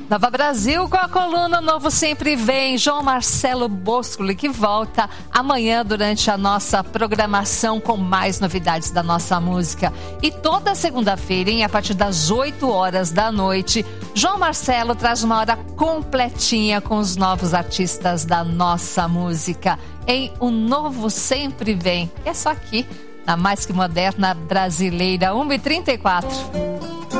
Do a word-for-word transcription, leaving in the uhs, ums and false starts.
Nova Brasil com a coluna Novo Sempre Vem. João Marcelo Boscoli que volta amanhã durante a nossa programação com mais novidades da nossa música. E toda segunda-feira, hein, a partir das oito horas da noite, João Marcelo traz uma hora completinha com os novos artistas da nossa música. Em O Novo Sempre Vem, que é só aqui, na Mais Que Moderna Brasileira, uma e trinta e quatro.